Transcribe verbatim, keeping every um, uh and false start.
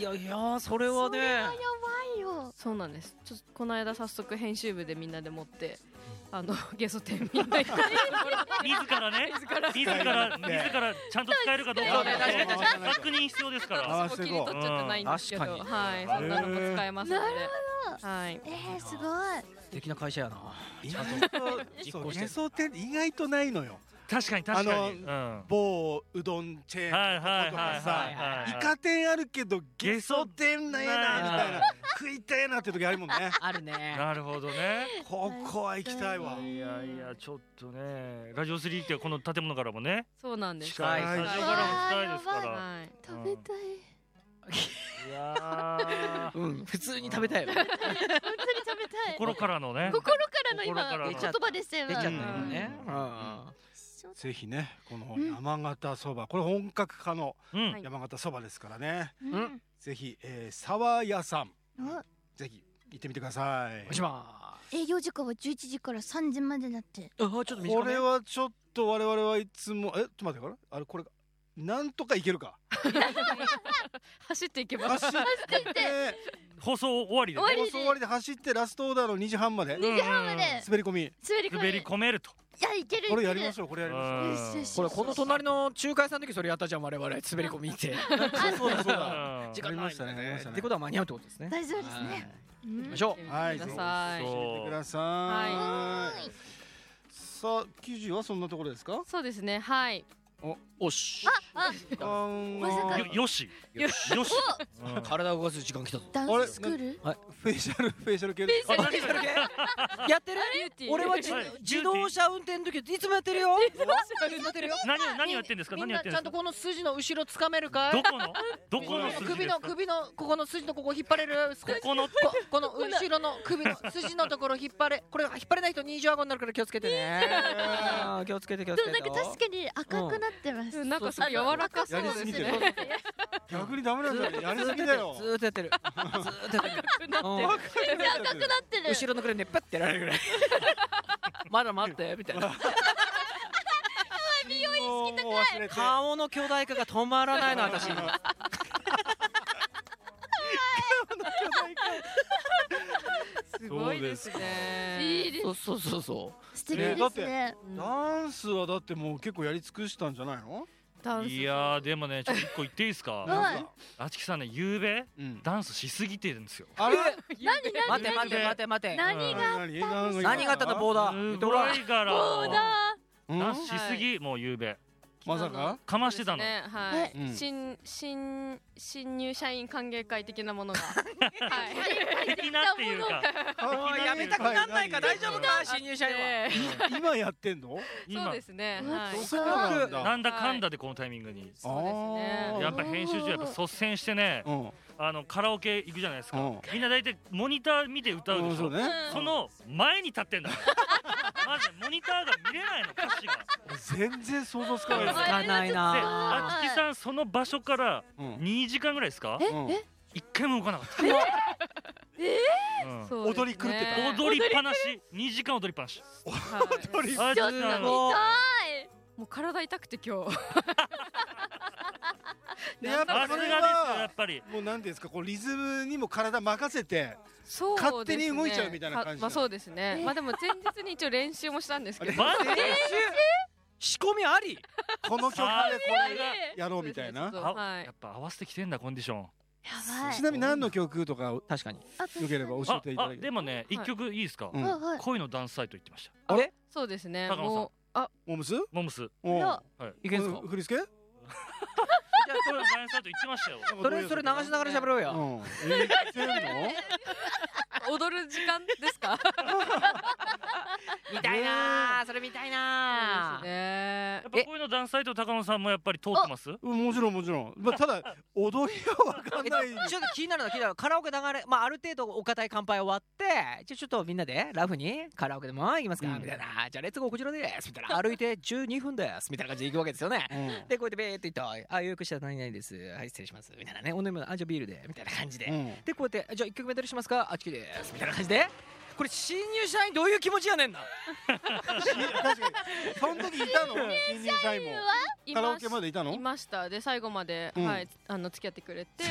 やいやそれはね、 それはやばいよ。 そうなんです。ちょっとこの間早速編集部でみんなで持ってあのゲソ天みんなに自らね自ら自らちゃんと使えるかどうかそうね確かに確かに確認必要ですからあお気に取っちゃってないんですけど、 うん確はいそんなのも使えますので、はいえー、すごい。 素敵な会社やな。 意外とそうゲソ天意外とないのよ。 確かに確かに某うどんチェーンとかさ、イカ天あるけどゲソ天ないなみたいな、食いたいなって時あるもんね。 あるね。 なるほどね。 ここは行きたいわ。 いやいやちょっとねラジオスリーってこの建物からもねそうなんです。 近いスタジオからも近いですから。 はい食べたい。 いやうん普通に食べたいよ。 本当に食べたい。 心からのね心からの今心からの言葉でしたよ。 出ちゃったよね。 ぜひねこの山形そば、これ本格派のうん山形そばですからね。 うんぜひえー沢屋さんうんぜひ行ってみてください。 お願いしま営業時間はじゅういちじからさんじまでだって。 す。あちょっと短め。 これはちょっと我々はいつもえちょっと待ってからあれこれなんとかいけるか。 走っていけば走って放送終わりで終わり放送終わりで走ってラストオーダーのにじはんまでにじはんまで滑り込み。 滑り込み。 滑り込めると。 いやいけるいける。 これやりましょうこれやりましょう。 よしよしこれこの隣の仲介さんの時それやったじゃん我々滑り込みって。 そうだそうだ。 時間ないありましたねありましたねってことは間に合うってことですね。 大丈夫ですね。 行きましょう。 はいください。 教えてください。さあ記事はそんなところですか。 そうですね。はいおし。 あまさかよよしよしよし。 体を動かす時間来たぞ。 ダンススクール。 フェイシャルフェイシャル系ですか。 あ何それやってる？俺はじはい自動車運転の時いつもやってるよ。いつもやってるよ。 何何をやってんですか。 みん何やってんですか。 なちゃんとこの筋の後ろつかめるかい？ どこのどこの筋ですか。 首の首のここの筋のここ引っ張れる。 ここのここの後ろの首の筋のところ引っ張れ。これ引っ張れない人二重顎になるから気をつけてね。気をつけて気をつけて。 でもなんか確かに赤くなってます。 なんかすごい柔らかそうですね。 逆にダメなんだよ。やりすぎだよ。 ずーっとやってる。ずーっとやってる。 赤くなってる。 後ろのクレーンでパッてやられるぐらい。まだ待ってみたいな。 美容意識高い。 顔の巨大化が止まらないの私。 すごいですね。 いいです。 そうそうそうそ素敵ですね。 ダンスはだってもう結構やり尽くしたんじゃないの。 ダンス。 いやーでもねちょっと一個言っていいですか。 はいあちきさんねゆうべうんダンスしすぎてるんですよ。 あれう。待て待て待て待て。 何が何があったのボーダすー。 ごいからそうだ。 ダンスしすぎもうゆうべまさかかましてたの。 ね、はい、 うん新新新入社員歓迎会的なものがはい的なっていうかおいやめたくなんないか大丈夫か新入社員は。 えー今やってんの。 そう今ですね。はい。 そうなんだ。 なんだかんだでこのタイミングにそうですね。 やっぱ編集長やっぱ率先してねうんあのカラオケ行くじゃないですか。 うんみんな大体モニター見て歌うでしょ。 そうね。 その前に立ってんだまずモニターが見れないの歌詞が。 全然想像つかないです。 つかないでな。 あつきさんその場所からうんにじかんぐらいですか。 うん一回も動かなかった。うんそうですね踊り狂ってた踊りっぱなしにじかん踊りっぱなし。 はい踊りあつきさん痛い。 もう体痛くて今日。 でやっぱそれさすがですよやはっぱり。 もうなんていうんですかこうリズムにも体任せてそうですね。 勝手に動いちゃうみたいな感じまあそうですね。まあでも前日に一応練習もしたんですけど。 マジで仕込みあり。 この曲でこれやろうみたいな。 あはいやっぱ合わせてきてんだコンディション。 やばい。 ちなみに何の曲とか確かに。 あよければ教えああていただける。 でもね一曲いいですか。 うんはいはい。 恋のダンスサイト行ってました。 あれそうですね。 高野さんもうあモームス？ モムス。 おういやいけんすか。 振り付け？ 恋のダンスサイト行ってましたよ。 それそれ流しながら喋ろうや。 うん。え言ってんの？ 踊る時間ですか。 見たいなー。それ見たいなー。 そうですねやっ。ぱ恋のダンスサイト高野さんもやっぱり通ってます。 うんもちろんもちろん。まあただ踊りはわかんない。 ちょっと気になるの気になるカラオケ流れ、まあ、ある程度お堅い乾杯終わってじゃあちょっとみんなでラフにカラオケでも行きますか、 うんみたいなじゃあレッツゴーこちらですみたいな歩いてじゅうにふんですみたいな感じで行くわけですよね、 うんでこうやってベーって言ったらあ予約した何々ですはい失礼しますみたいなねお飲み物あじゃあビールでみたいな感じで、 うんでこうやってじゃあいっきょくめどれしますかあっちきですみたいな感じでこれ新入社員どういう気持ちやねんな確かにその時いたの新入社員もいカラオましケまでいたのいました。で最後までうんはいあの付き合ってくれて。